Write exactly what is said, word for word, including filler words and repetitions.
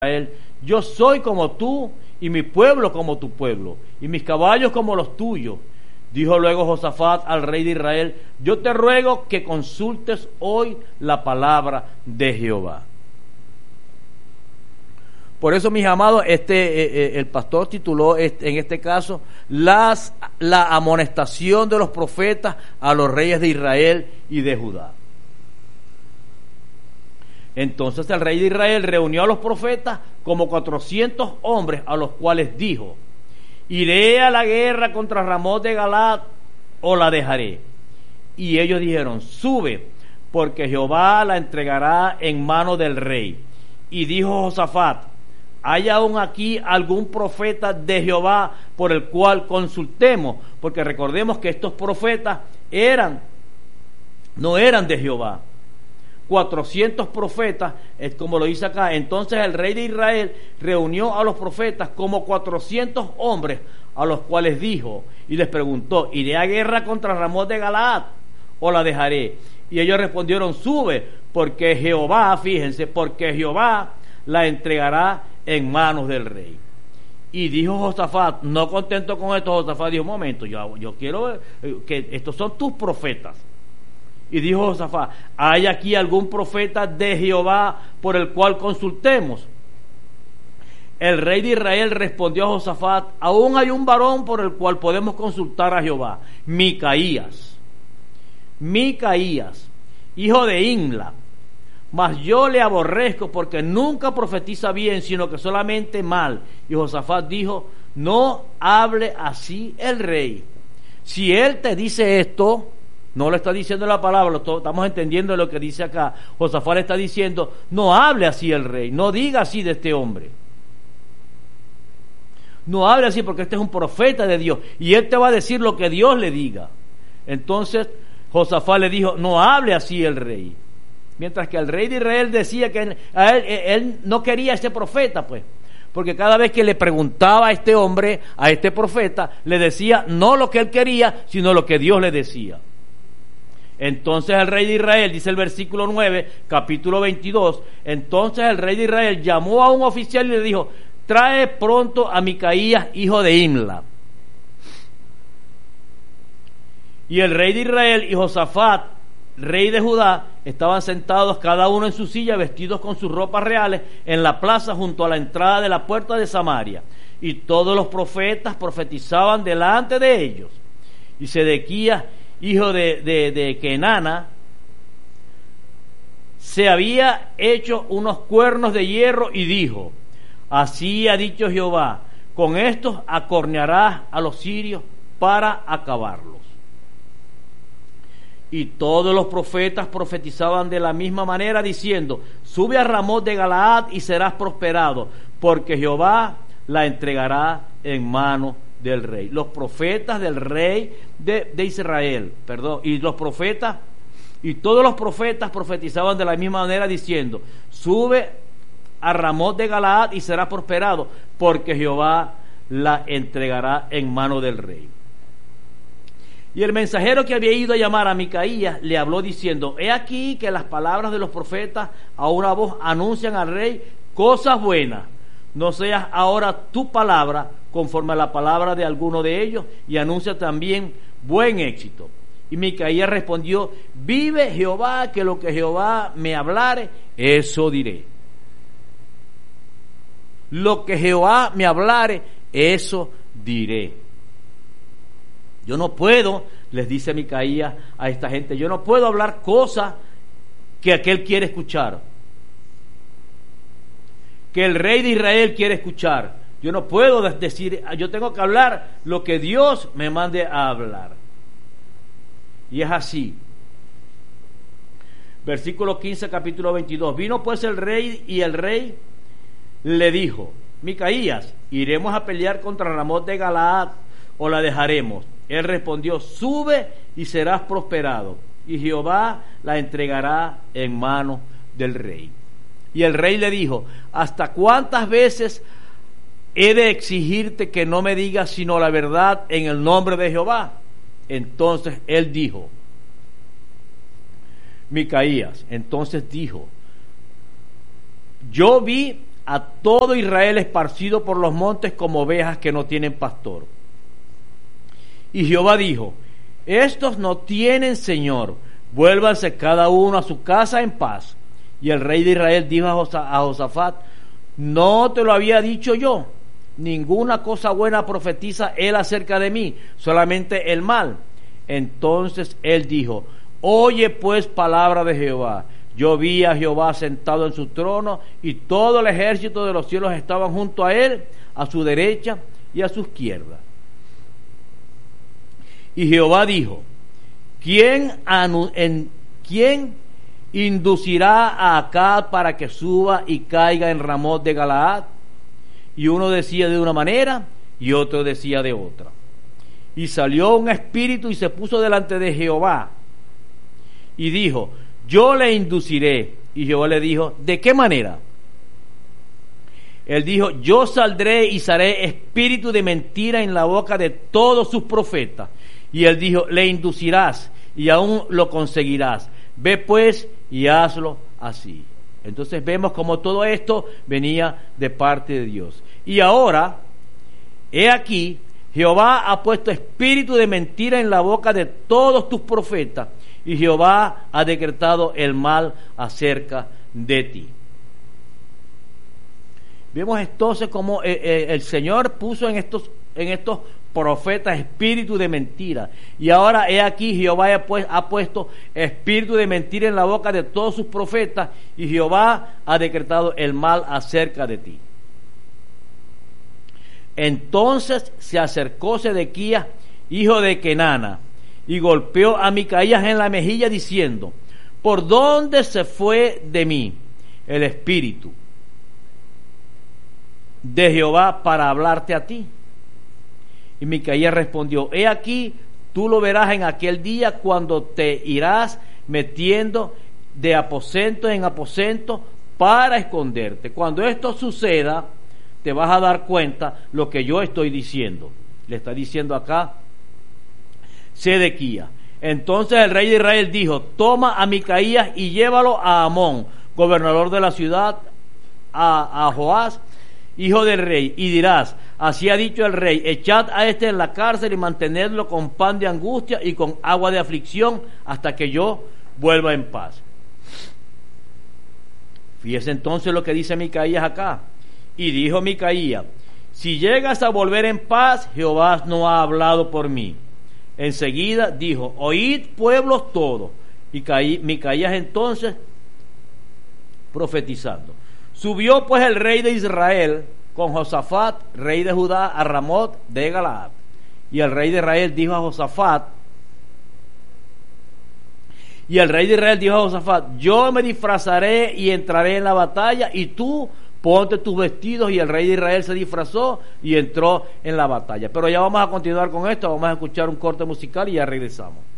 Israel, yo soy como tú y mi pueblo como tu pueblo y mis caballos como los tuyos. Dijo luego Josafat al rey de Israel, yo te ruego que consultes hoy la palabra de Jehová. Por eso, mis amados, este eh, eh, el pastor tituló este, en este caso las, la amonestación de los profetas a los reyes de Israel y de Judá. Entonces el rey de Israel reunió a los profetas como cuatrocientos hombres, a los cuales dijo, iré a la guerra contra Ramot de Galaad o la dejaré. Y ellos dijeron, sube, porque Jehová la entregará en mano del rey. Y dijo Josafat, ¿hay aún aquí algún profeta de Jehová por el cual consultemos? Porque recordemos que estos profetas eran, no eran de Jehová. cuatrocientos profetas, es como lo dice acá. Entonces el rey de Israel reunió a los profetas como cuatrocientos hombres, a los cuales dijo, y les preguntó, ¿iré a guerra contra Ramot de Galaad o la dejaré? Y ellos respondieron, sube, porque Jehová, fíjense, porque Jehová la entregará en manos del rey. Y dijo Josafat, no contento con esto, Josafat dijo, un momento, yo, yo quiero que estos son tus profetas. Y dijo Josafat, ¿hay aquí algún profeta de Jehová por el cual consultemos? El rey de Israel respondió a Josafat, aún hay un varón por el cual podemos consultar a Jehová, Micaías. Micaías, hijo de Imla. Mas yo le aborrezco porque nunca profetiza bien, sino que solamente mal. Y Josafat dijo, no hable así el rey. Si él te dice esto, no le está diciendo la palabra, lo estamos entendiendo lo que dice acá. Josafat le está diciendo, no hable así el rey, no diga así de este hombre. No hable así porque este es un profeta de Dios y él te va a decir lo que Dios le diga. Entonces Josafat le dijo, no hable así el rey. Mientras que el rey de Israel decía que a él, él no quería a ese profeta, pues. Porque cada vez que le preguntaba a este hombre, a este profeta, le decía no lo que él quería, sino lo que Dios le decía. Entonces el rey de Israel, dice el versículo nueve, capítulo veintidós, entonces el rey de Israel llamó a un oficial y le dijo, trae pronto a Micaías, hijo de Imla. Y el rey de Israel y Josafat, rey de Judá, estaban sentados cada uno en su silla, vestidos con sus ropas reales, en la plaza junto a la entrada de la puerta de Samaria. Y todos los profetas profetizaban delante de ellos. Y Sedequías, hijo de, de, de Kenana, se había hecho unos cuernos de hierro y dijo, así ha dicho Jehová, con estos acornearás a los sirios para acabarlos. Y todos los profetas profetizaban de la misma manera, diciendo, sube a Ramot de Galaad y serás prosperado, porque Jehová la entregará en mano del rey. Los profetas del rey de, de Israel, perdón, y los profetas, y todos los profetas profetizaban de la misma manera, diciendo, sube a Ramot de Galaad y serás prosperado, porque Jehová la entregará en mano del rey. Y el mensajero que había ido a llamar a Micaías le habló diciendo, he aquí que las palabras de los profetas a una voz anuncian al rey cosas buenas. No seas ahora tu palabra conforme a la palabra de alguno de ellos y anuncia también buen éxito. Y Micaías respondió, vive Jehová, que lo que Jehová me hablare, eso diré. Lo que Jehová me hablare, eso diré. Yo no puedo, les dice Micaías a esta gente, yo no puedo hablar cosas que aquel quiere escuchar, que el rey de Israel quiere escuchar. Yo no puedo decir, yo tengo que hablar lo que Dios me mande a hablar. Y es así. Versículo quince, capítulo veintidós. Vino pues el rey y el rey le dijo, Micaías, iremos a pelear contra Ramot de Galaad o la dejaremos. Él respondió, sube y serás prosperado, y Jehová la entregará en manos del rey. Y el rey le dijo, ¿hasta cuántas veces he de exigirte que no me digas sino la verdad en el nombre de Jehová? Entonces él dijo, Micaías, entonces dijo, yo vi a todo Israel esparcido por los montes como ovejas que no tienen pastor. Y Jehová dijo: estos no tienen señor, vuélvanse cada uno a su casa en paz. Y el rey de Israel dijo a Josafat: no te lo había dicho yo, ninguna cosa buena profetiza él acerca de mí, solamente el mal. Entonces él dijo: oye pues palabra de Jehová. Yo vi a Jehová sentado en su trono, y todo el ejército de los cielos estaban junto a él, a su derecha y a su izquierda. Y Jehová dijo: ¿quién, anu- en, ¿quién inducirá a Acab para que suba y caiga en Ramot de Galaad? Y uno decía de una manera y otro decía de otra. Y salió un espíritu y se puso delante de Jehová y dijo: yo le induciré. Y Jehová le dijo: ¿de qué manera? Él dijo: yo saldré y seré espíritu de mentira en la boca de todos sus profetas. Y él dijo: le inducirás y aún lo conseguirás. Ve pues y hazlo así. Entonces vemos como todo esto venía de parte de Dios. Y ahora, he aquí, Jehová ha puesto espíritu de mentira en la boca de todos tus profetas, y Jehová ha decretado el mal acerca de ti. Vemos entonces cómo eh, eh, el Señor puso en estos, en estos profetas espíritu de mentira. Y ahora he aquí, Jehová ha, pues, ha puesto espíritu de mentira en la boca de todos sus profetas, y Jehová ha decretado el mal acerca de ti. Entonces se acercó Sedequías, hijo de Kenana, y golpeó a Micaías en la mejilla diciendo: ¿por dónde se fue de mí el espíritu de Jehová para hablarte a ti? Y Micaías respondió: he aquí, tú lo verás en aquel día, cuando te irás metiendo de aposento en aposento para esconderte. Cuando esto suceda, te vas a dar cuenta lo que yo estoy diciendo. Le está diciendo acá Sedequías. Entonces el rey de Israel dijo: toma a Micaías y llévalo a Amón, gobernador de la ciudad, a, a Joás, hijo del rey, y dirás: así ha dicho el rey, echad a este en la cárcel y mantenedlo con pan de angustia y con agua de aflicción hasta que yo vuelva en paz. Fíjese entonces lo que dice Micaías acá. Y dijo Micaías: si llegas a volver en paz, Jehová no ha hablado por mí. Enseguida dijo: oíd pueblos todos. Y Caí, Micaías entonces profetizando. Subió pues el rey de Israel con Josafat, rey de Judá, a Ramot de Galaad. Y el rey de Israel dijo a Josafat, y el rey de Israel dijo a Josafat: yo me disfrazaré y entraré en la batalla, y tú ponte tus vestidos. Y el rey de Israel se disfrazó y entró en la batalla. Pero ya vamos a continuar con esto, vamos a escuchar un corte musical y ya regresamos.